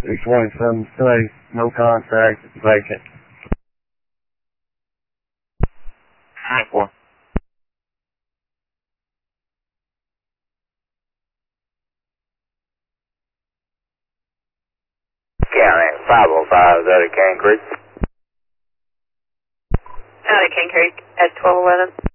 627 safe, no contact, vacant. 4. County 505, is that at Cane Creek? Out at Cane Creek at 1211.